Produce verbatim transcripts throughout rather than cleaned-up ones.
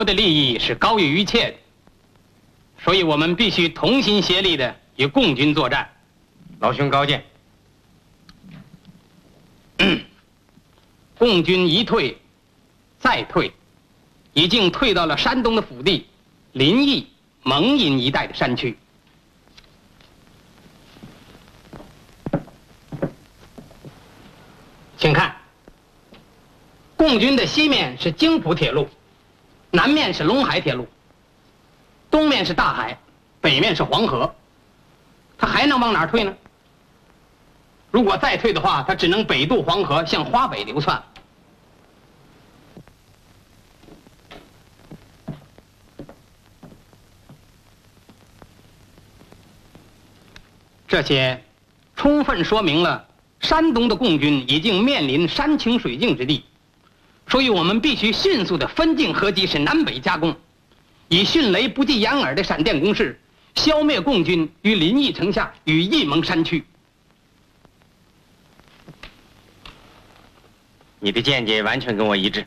的利益是高于一切的，所以我们必须同心协力的与共军作战。 老兄高见。 共军一退，再退，已经退到了山东的腹地临沂、蒙阴一带的山区。请看，共军的西面是京浦铁路，南面是陇海铁路，东面是大海，北面是黄河，他还能往哪儿退呢？如果再退的话，他只能北渡黄河，向华北流窜。这些充分说明了山东的共军已经面临山穷水尽之地，所以我们必须迅速的分进合击，使南北夹攻，以迅雷不及掩耳的闪电攻势，消灭共军于临沂城下与沂蒙山区。 你的见解完全跟我一致。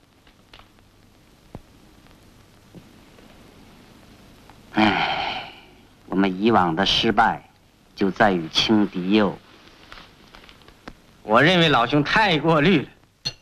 唉，我们以往的失败就在于轻敌哟。 我认为老兄太过虑了。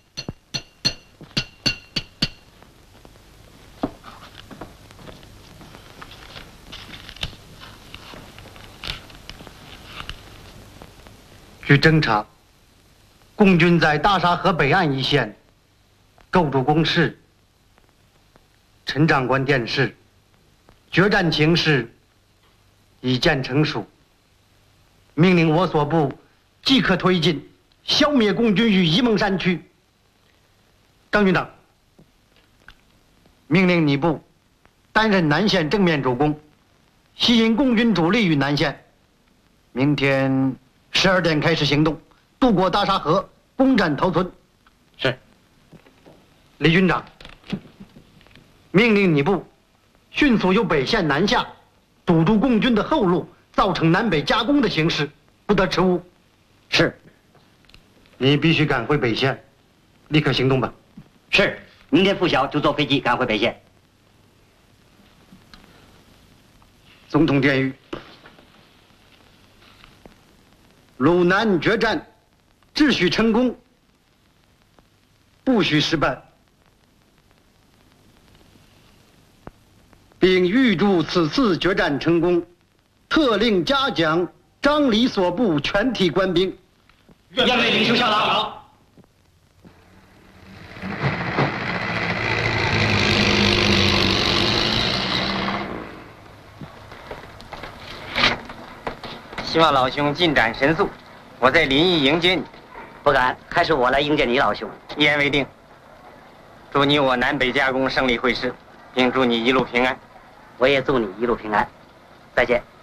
据侦查，共军在大沙河北岸一线构筑工事。陈长官电示，决战情势已见成熟，命令我所部即刻推进，消灭共军于沂蒙山区。张军长，命令你部担任南线正面主攻，吸引共军主力于南线。明天十二点开始行动，渡过大沙河，攻占头村。 是。 李军长，命令你部迅速由北线南下，堵住共军的后路，造成南北夹攻的形势，不得迟误。 是。 你必须赶回北线，立刻行动吧。 是。明天拂晓就坐飞机赶回北线。 总统电谕：鲁南决战，只许成功，不许失败，并预祝此次决战成功，特令嘉奖张李所部全体官兵。 愿为领袖效劳。希望老兄进展神速，我在临沂迎接你。 不敢，还是我来迎接你，老兄。 一言为定。祝你我南北夹攻胜利会师，并祝你一路平安。 我也祝你一路平安。再见。